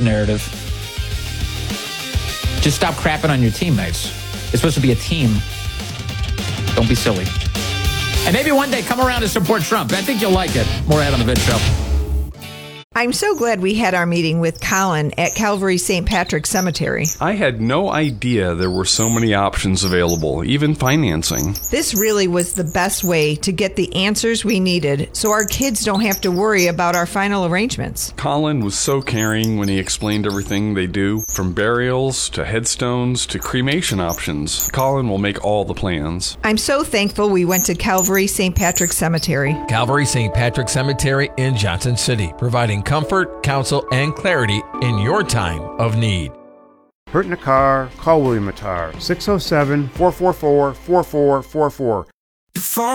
narrative. Just stop crapping on your teammates. It's supposed to be a team. Don't be silly. And maybe one day come around to support Trump. I think you'll like it. More ahead on the Vid Show. I'm so glad we had our meeting with Colin at Calvary St. Patrick Cemetery. I had no idea there were so many options available, even financing. This really was the best way to get the answers we needed so our kids don't have to worry about our final arrangements. Colin was so caring when he explained everything they do, from burials to headstones to cremation options. Colin will make all the plans. I'm so thankful we went to Calvary St. Patrick Cemetery. Calvary St. Patrick Cemetery in Johnson City, providing comfort, counsel, and clarity in your time of need. Hurt in a car? Call William Attar, 607-444-4444.